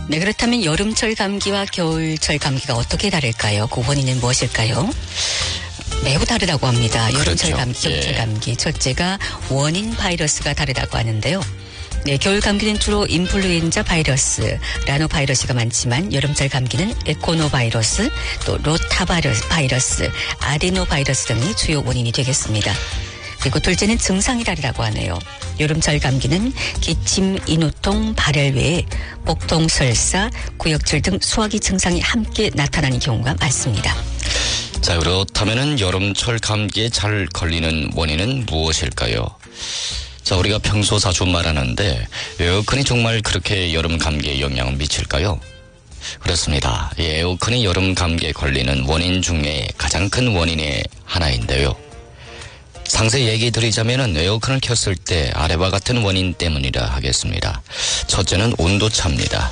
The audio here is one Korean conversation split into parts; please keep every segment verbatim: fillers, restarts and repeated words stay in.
네, 그렇다면 여름철 감기와 겨울철 감기가 어떻게 다를까요? 그 원인은 무엇일까요? 매우 다르다고 합니다. 여름철 그렇죠. 감기, 겨울철 예. 감기. 첫째가 원인 바이러스가 다르다고 하는데요. 네, 겨울 감기는 주로 인플루엔자 바이러스, 라노바이러스가 많지만 여름철 감기는 에코노바이러스, 또 로타바이러스, 아데노바이러스 등이 주요 원인이 되겠습니다. 그리고 둘째는 증상이 다르다고 하네요. 여름철 감기는 기침, 인후통, 발열 외에 복통, 설사, 구역질 등 소화기 증상이 함께 나타나는 경우가 많습니다. 자, 그렇다면은 여름철 감기에 잘 걸리는 원인은 무엇일까요? 자, 우리가 평소 자주 말하는데 에어컨이 정말 그렇게 여름 감기에 영향을 미칠까요? 그렇습니다. 이 에어컨이 여름 감기에 걸리는 원인 중에 가장 큰 원인의 하나인데요. 상세 얘기 드리자면은 에어컨을 켰을 때 아래와 같은 원인 때문이라 하겠습니다. 첫째는 온도차입니다.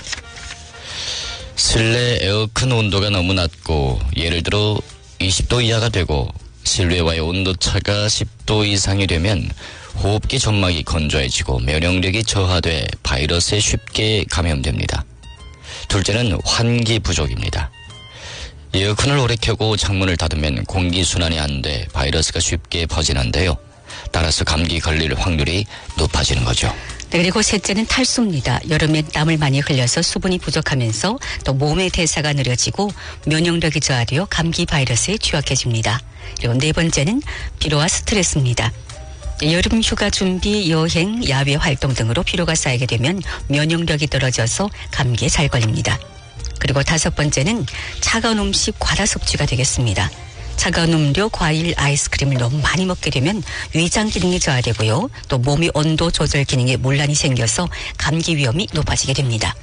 실내 에어컨 온도가 너무 낮고 예를 들어 이십 도 이하가 되고 실외와의 온도차가 십 도 이상이 되면 호흡기 점막이 건조해지고 면역력이 저하돼 바이러스에 쉽게 감염됩니다. 둘째는 환기 부족입니다. 에어컨을 오래 켜고 창문을 닫으면 공기순환이 안 돼 바이러스가 쉽게 퍼지는데요. 따라서 감기 걸릴 확률이 높아지는 거죠. 네, 그리고 셋째는 탈수입니다. 여름에 땀을 많이 흘려서 수분이 부족하면서 또 몸의 대사가 느려지고 면역력이 저하되어 감기 바이러스에 취약해집니다. 그리고 네 번째는 피로와 스트레스입니다. 여름 휴가 준비, 여행, 야외 활동 등으로 피로가 쌓이게 되면 면역력이 떨어져서 감기에 잘 걸립니다. 그리고 다섯 번째는 차가운 음식 과다 섭취가 되겠습니다. 차가운 음료, 과일, 아이스크림을 너무 많이 먹게 되면 위장 기능이 저하되고요. 또 몸의 온도 조절 기능에 문란이 생겨서 감기 위험이 높아지게 됩니다.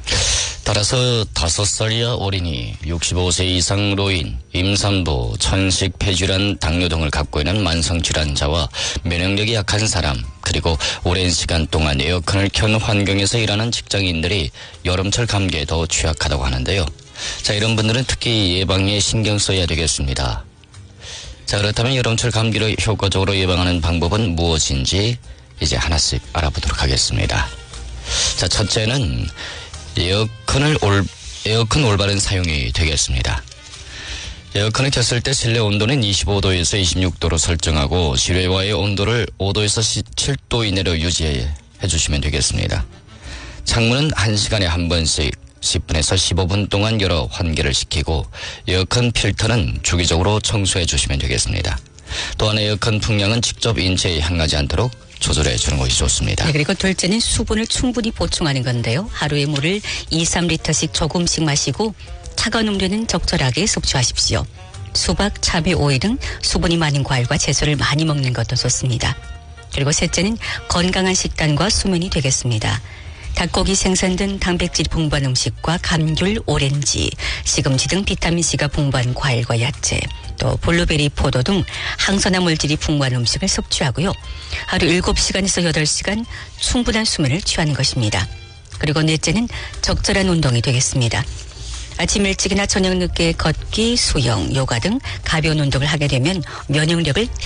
따라서 다섯 살 이하 어린이, 육십오 세 이상 노인, 임산부, 천식, 폐질환, 당뇨 등을 갖고 있는 만성질환자와 면역력이 약한 사람, 그리고 오랜 시간 동안 에어컨을 켠 환경에서 일하는 직장인들이 여름철 감기에 더 취약하다고 하는데요. 자, 이런 분들은 특히 예방에 신경 써야 되겠습니다. 자, 그렇다면 여름철 감기를 효과적으로 예방하는 방법은 무엇인지 이제 하나씩 알아보도록 하겠습니다. 자, 첫째는 에어컨을 올, 에어컨 올바른 사용이 되겠습니다. 에어컨을 켰을 때 실내 온도는 이십오 도에서 이십육 도로 설정하고 실외와의 온도를 오 도에서 칠 도 이내로 유지해 주시면 되겠습니다. 창문은 한 시간에 한 번씩 십 분에서 십오 분 동안 열어 환기를 시키고 에어컨 필터는 주기적으로 청소해 주시면 되겠습니다. 또한 에어컨 풍량은 직접 인체에 향하지 않도록 조절해 주는 것이 좋습니다. 네, 그리고 둘째는 수분을 충분히 보충하는 건데요. 하루에 물을 이, 삼 리터씩 조금씩 마시고 차가운 음료는 적절하게 섭취하십시오. 수박, 참외, 오이 등 수분이 많은 과일과 채소를 많이 먹는 것도 좋습니다. 그리고 셋째는 건강한 식단과 수면이 되겠습니다. 닭고기, 생선 등 단백질이 풍부한 음식과 감귤, 오렌지, 시금치 등 비타민C가 풍부한 과일과 야채, 또 블루베리, 포도 등 항산화 물질이 풍부한 음식을 섭취하고요. 하루 일곱 시간에서 여덟 시간 충분한 수면을 취하는 것입니다. 그리고 넷째는 적절한 운동이 되겠습니다. 아침 일찍이나 저녁 늦게 걷기, 수영, 요가 등 가벼운 운동을 하게 되면 면역력을